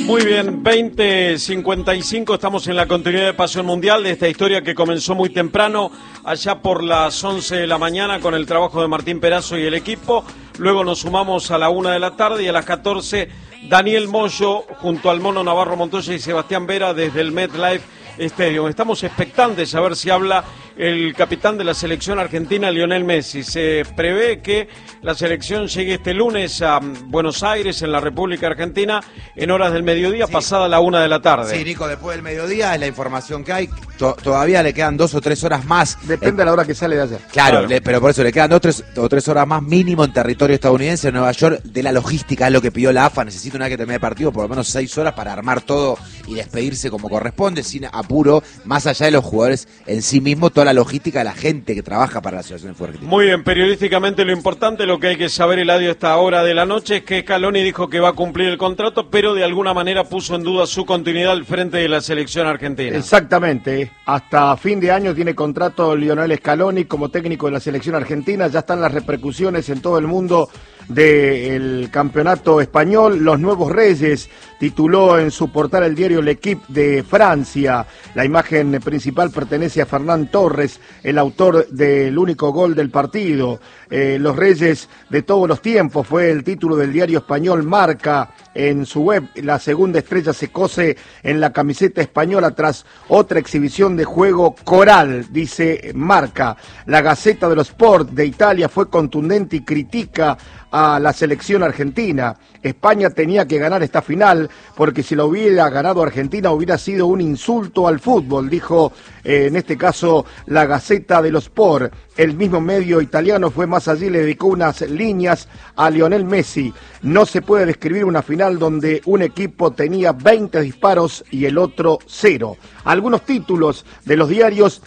Muy bien, 20:55, estamos en la continuidad de Pasión Mundial de esta historia que comenzó muy temprano, allá por las 11 de la mañana con el trabajo de Martín Perazo y el equipo. Luego nos sumamos a la 1 de la tarde y a las 14 Daniel Moyo junto al Mono Navarro Montoya y Sebastián Vera desde el MetLife Stadium. Estamos expectantes a ver si habla el capitán de la selección argentina, Lionel Messi. Se prevé que la selección llegue este lunes a Buenos Aires, en la República Argentina, en horas del mediodía, sí, pasada la 1 de la tarde. Sí, Nico, después del mediodía es la información que hay. Todavía le quedan 2 o 3 horas más. Depende de la hora que sale de allá. Claro. Pero por eso le quedan 2 o 3 horas más mínimo en territorio estadounidense, en Nueva York. De la logística es lo que pidió la AFA. Necesita una vez que termine el partido por lo menos 6 horas para armar todo y despedirse como corresponde, sin apuro, más allá de los jugadores en sí mismos, toda la logística de la gente que trabaja para la selección de fútbol argentina. Muy bien, periodísticamente lo importante, lo que hay que saber, Eladio, a esta hora de la noche, es que Scaloni dijo que va a cumplir el contrato, pero de alguna manera puso en duda su continuidad al frente de la selección argentina. Exactamente, hasta fin de año tiene contrato Lionel Scaloni como técnico de la selección argentina. Ya están las repercusiones en todo el mundo del campeonato español. Los Nuevos Reyes tituló en su portal el diario L'Equipe de Francia. La imagen principal pertenece a Ferran Torres, el autor del único gol del partido. Los Reyes de todos los tiempos fue el título del diario español Marca en su web. La segunda estrella se cose en la camiseta española tras otra exhibición de juego coral, dice Marca. La Gazzetta dello Sport de Italia fue contundente y critica a la selección argentina. España tenía que ganar esta final porque si lo hubiera ganado Argentina hubiera sido un insulto al fútbol, dijo en este caso la Gazzetta dello Sport. El mismo medio italiano fue más allí y le dedicó unas líneas a Lionel Messi. No se puede describir una final donde un equipo tenía 20 disparos y el otro 0. Algunos títulos de los diarios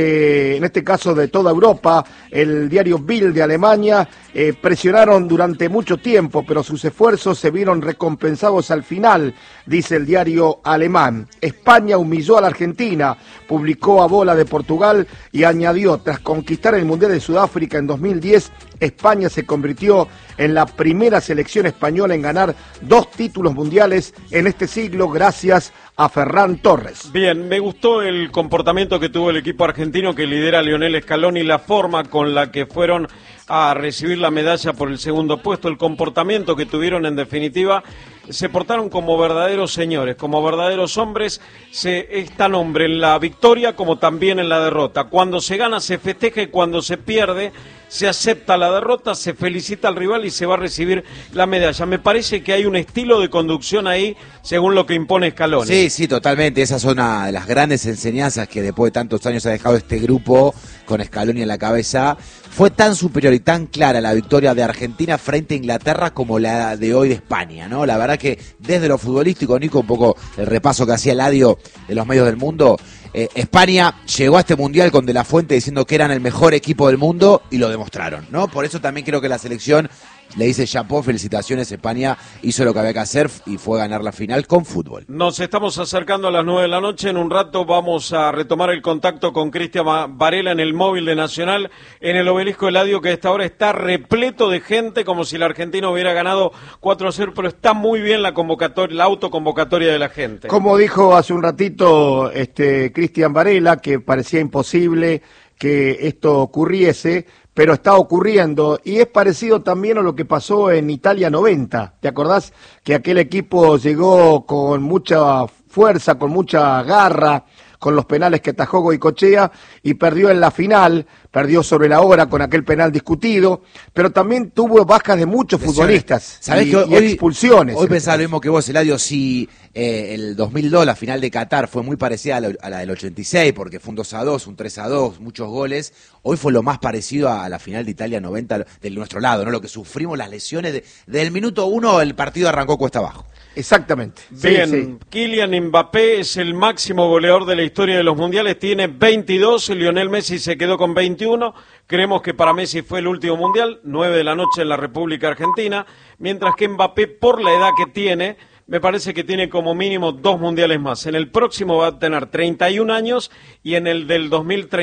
en este caso de toda Europa, el diario Bild de Alemania, presionaron durante mucho tiempo, pero sus esfuerzos se vieron recompensados al final, dice el diario alemán. España humilló a la Argentina, publicó a Bola de Portugal y añadió, tras conquistar el Mundial de Sudáfrica en 2010, España se convirtió en la primera selección española en ganar 2 títulos mundiales en este siglo gracias a Ferran Torres. Bien, me gustó el comportamiento que tuvo el equipo argentino que lidera Lionel Scaloni, la forma con la que fueron a recibir la medalla por el segundo puesto, el comportamiento que tuvieron en definitiva. Se portaron como verdaderos señores, como verdaderos hombres. Es tan hombre en la victoria como también en la derrota. Cuando se gana se festeja y cuando se pierde se acepta la derrota, se felicita al rival y se va a recibir la medalla. Me parece que hay un estilo de conducción ahí según lo que impone Scaloni. Sí, totalmente. Esa es una de las grandes enseñanzas que después de tantos años ha dejado este grupo con Scaloni en la cabeza. Fue tan superior y tan clara la victoria de Argentina frente a Inglaterra como la de hoy de España, ¿no? La verdad que desde lo futbolístico, Nico, un poco el repaso que hacía Eladio de los medios del mundo, España llegó a este Mundial con De La Fuente diciendo que eran el mejor equipo del mundo y lo demostraron, ¿no? Por eso también creo que la selección le dice chapó, felicitaciones, España hizo lo que había que hacer y fue ganar la final con fútbol. Nos estamos acercando a las 9 de la noche, en un rato vamos a retomar el contacto con Cristian Varela en el móvil de Nacional, en el Obelisco Eladio, que a esta hora está repleto de gente, como si la Argentina hubiera ganado 4-0, pero está muy bien la convocatoria, la autoconvocatoria de la gente. Como dijo hace un ratito Cristian Varela, que parecía imposible que esto ocurriese, pero está ocurriendo, y es parecido también a lo que pasó en Italia 90. ¿Te acordás que aquel equipo llegó con mucha fuerza, con mucha garra, con los penales que atajó Goicoechea y perdió en la final, perdió sobre la hora con aquel penal discutido, pero también tuvo bajas de muchos futbolistas. ¿Sabés y que y expulsiones? Hoy pensaba lo mismo que vos, Eladio, si el 2002, la final de Qatar, fue muy parecida a la del 86, porque fue un 2-2, un 3-2, muchos goles. Hoy fue lo más parecido a la final de Italia 90 de nuestro lado, ¿no? Lo que sufrimos, las lesiones, del minuto 1 el partido arrancó cuesta abajo. Exactamente. Bien, sí. Kylian Mbappé es el máximo goleador de la historia de los mundiales, tiene 22, Lionel Messi se quedó con 21, creemos que para Messi fue el último mundial, 9 de la noche en la República Argentina, mientras que Mbappé, por la edad que tiene, me parece que tiene como mínimo 2 mundiales más. En el próximo va a tener 31 años y en el del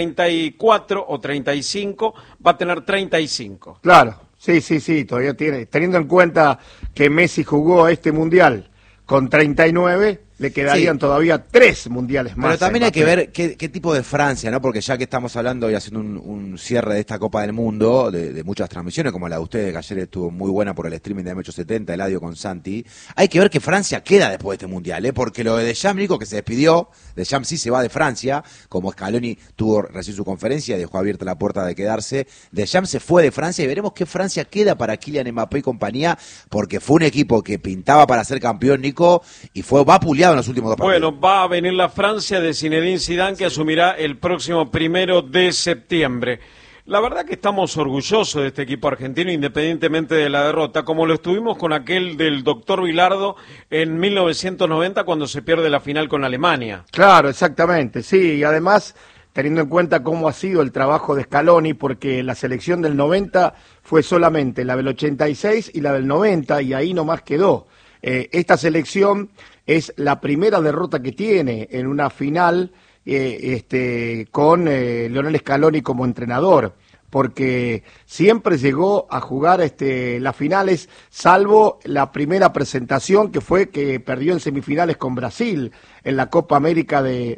2034 o 35 va a tener 35. Claro, sí, todavía tiene. Teniendo en cuenta que Messi jugó este mundial con 39, le quedarían todavía 3 mundiales más. Pero también hay que ver qué tipo de Francia, ¿no? Porque ya que estamos hablando y haciendo un cierre de esta Copa del Mundo, de muchas transmisiones, como la de ustedes, que ayer estuvo muy buena por el streaming de M870, Eladio con Santi, hay que ver que Francia queda después de este Mundial, ¿eh? Porque lo de Deschamps, Nico, que se despidió, Deschamps sí se va de Francia, como Scaloni tuvo recién su conferencia y dejó abierta la puerta de quedarse, Deschamps se fue de Francia y veremos qué Francia queda para Kylian Mbappé y compañía, porque fue un equipo que pintaba para ser campeón, Nico, y fue vapuleado en los últimos 2 partidos. Bueno, va a venir la Francia de Zinedine Zidane, que asumirá el próximo 1 de septiembre. La verdad que estamos orgullosos de este equipo argentino, independientemente de la derrota, como lo estuvimos con aquel del doctor Bilardo en 1990, cuando se pierde la final con Alemania. Claro, exactamente, sí, y además teniendo en cuenta cómo ha sido el trabajo de Scaloni, porque la selección del 90 fue solamente la del 86 y la del 90, y ahí nomás quedó. Esta selección es la primera derrota que tiene en una final con Lionel Scaloni como entrenador, porque siempre llegó a jugar las finales, salvo la primera presentación que fue que perdió en semifinales con Brasil en la Copa América de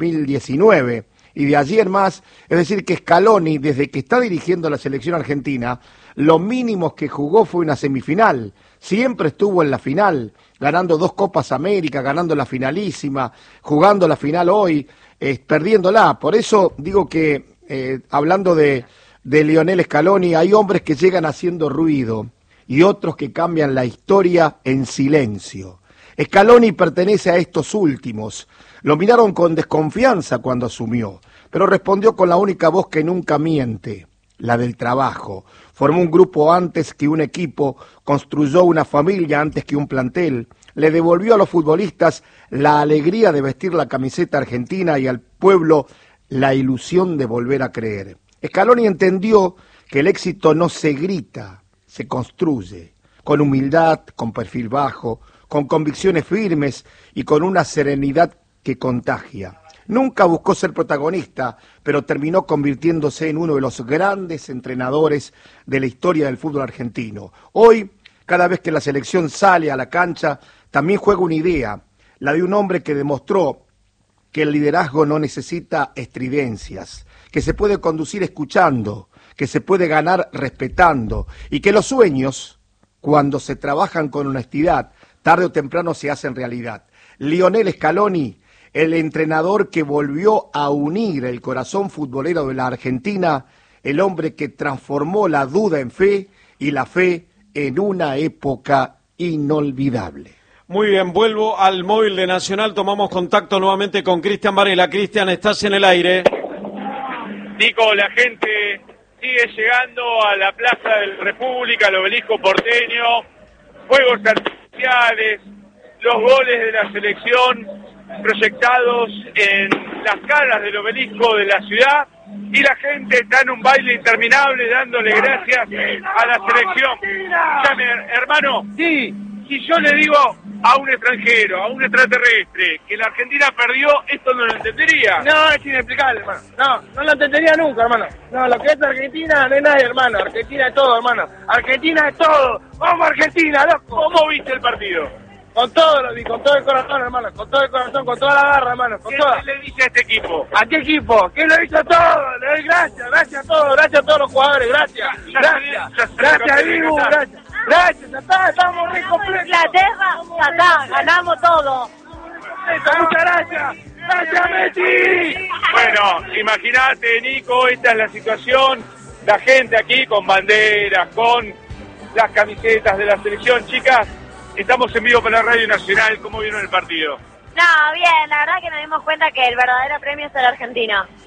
2019. Y de allí en más, es decir, que Scaloni, desde que está dirigiendo la selección argentina, lo mínimo que jugó fue una semifinal. Siempre estuvo en la final, ganando 2 Copas América, ganando la finalísima, jugando la final hoy, perdiéndola. Por eso digo que, hablando de Lionel Scaloni, hay hombres que llegan haciendo ruido y otros que cambian la historia en silencio. Scaloni pertenece a estos últimos. Lo miraron con desconfianza cuando asumió, pero respondió con la única voz que nunca miente, la del trabajo. Formó un grupo antes que un equipo, construyó una familia antes que un plantel, le devolvió a los futbolistas la alegría de vestir la camiseta argentina y al pueblo la ilusión de volver a creer. Scaloni entendió que el éxito no se grita, se construye, con humildad, con perfil bajo, con convicciones firmes y con una serenidad que contagia. Nunca buscó ser protagonista, pero terminó convirtiéndose en uno de los grandes entrenadores de la historia del fútbol argentino. Hoy, cada vez que la selección sale a la cancha, también juega una idea, la de un hombre que demostró que el liderazgo no necesita estridencias, que se puede conducir escuchando, que se puede ganar respetando, y que los sueños, cuando se trabajan con honestidad, tarde o temprano se hacen realidad. Lionel Scaloni, el entrenador que volvió a unir el corazón futbolero de la Argentina, el hombre que transformó la duda en fe y la fe en una época inolvidable. Muy bien, vuelvo al móvil de Nacional, tomamos contacto nuevamente con Cristian Varela. Cristian, estás en el aire. Nico, la gente sigue llegando a la Plaza de la República, al Obelisco porteño, fuegos artificiales, los goles de la selección proyectados en las caras del obelisco de la ciudad, y la gente está en un baile interminable dándole gracias a la selección. Escúchame, hermano, sí, si yo le digo a un extranjero, a un extraterrestre, que la Argentina perdió, esto no lo entendería. No, es inexplicable, hermano. No lo entendería nunca, hermano. No, lo que es Argentina no es nadie, hermano. Argentina es todo, hermano. Argentina es todo. ¡Vamos, Argentina, loco! ¿Cómo viste el partido? Con todo lo vi, con todo el corazón, hermano. Con todo el corazón, con toda la garra, hermano. Con toda. ¿Qué le dice a este equipo? ¿A qué equipo? ¿Qué lo hizo todo? Le doy gracias, gracias a todos, gracias a todos los jugadores, gracias. Gracias, Dibu, gracias. Gracias, ya está, estamos re completos. Inglaterra, ya está, ganamos todo. Muchas gracias. Gracias, Messi. Bueno, imagínate, Nico, esta es la situación. La gente aquí con banderas, con las camisetas de la selección. Chicas, estamos en vivo para la Radio Nacional. ¿Cómo vieron el partido? No, bien, la verdad que nos dimos cuenta que el verdadero premio es el Argentina.